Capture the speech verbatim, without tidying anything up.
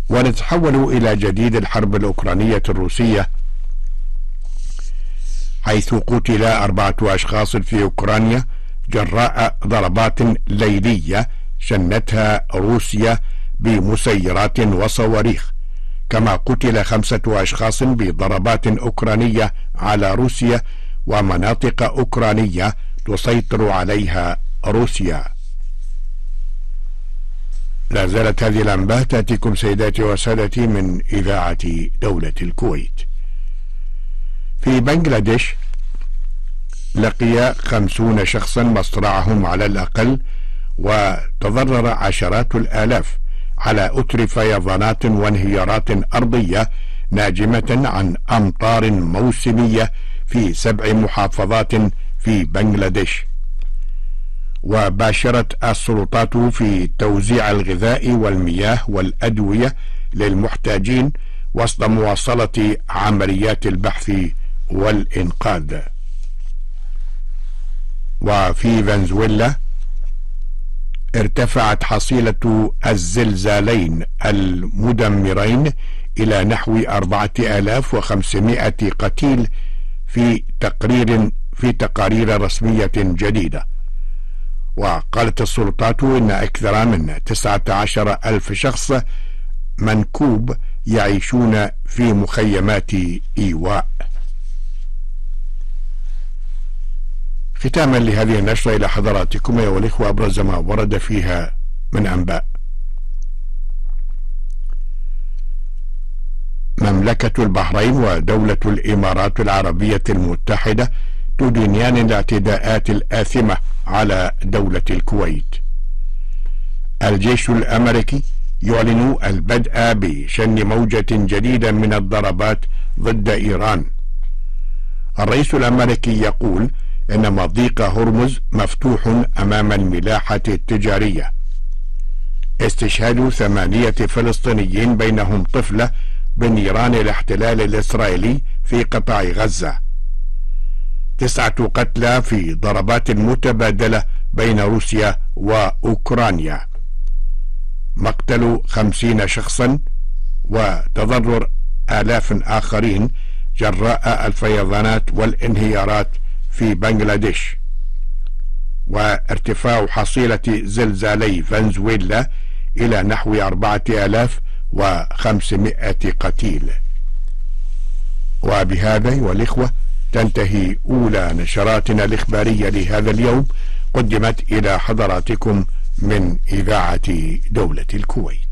ونتحول إلى جديد الحرب الأوكرانية الروسية، حيث قتل أربعة أشخاص في أوكرانيا جراء ضربات ليلية شنتها روسيا بمسيرات وصواريخ، كما قتل خمسة أشخاص بضربات أوكرانية على روسيا ومناطق أوكرانية تسيطر عليها روسيا. لا زالت هذه الأنباء تأتيكم سيداتي وسادتي من إذاعة دولة الكويت. في بنغلاديش لقي خمسون شخصا مصرعهم على الأقل، وتضرر عشرات الآلاف على أثر فيضانات وانهيارات أرضية ناجمة عن أمطار موسمية في سبع محافظات في بنغلاديش. وباشرت السلطات في توزيع الغذاء والمياه والأدوية للمحتاجين وسط مواصلة عمليات البحث والإنقاذ. وفي فنزويلا ارتفعت حصيلة الزلزالين المدمرين إلى نحو أربعة آلاف وخمسمائة قتيل في تقرير في تقارير رسمية جديدة. وقالت السلطات إن أكثر من تسعة عشر ألف شخص منكوب يعيشون في مخيمات إيواء. ختاما لهذه النشرة إلى حضراتكم أيها الإخوة أبرز ما ورد فيها من أنباء. مملكة البحرين ودولة الإمارات العربية المتحدة تدينان الاعتداءات الآثمة على دولة الكويت. الجيش الأمريكي يعلن البدء بشن موجة جديدة من الضربات ضد إيران. الرئيس الأمريكي يقول إن مضيق هرمز مفتوح أمام الملاحة التجارية. استشهاد ثمانية فلسطينيين بينهم طفلة بنيران الاحتلال الإسرائيلي في قطاع غزة. تسعة قتلى في ضربات متبادلة بين روسيا وأوكرانيا. مقتل خمسين شخصا وتضرر آلاف آخرين جراء الفيضانات والانهيارات في بنغلاديش. وارتفاع حصيلة زلزالي فنزويلا إلى نحو أربعة آلاف وخمسمائة قتيل. وبهذا والإخوة تنتهي أولى نشراتنا الإخبارية لهذا اليوم، قدمت إلى حضراتكم من إذاعة دولة الكويت.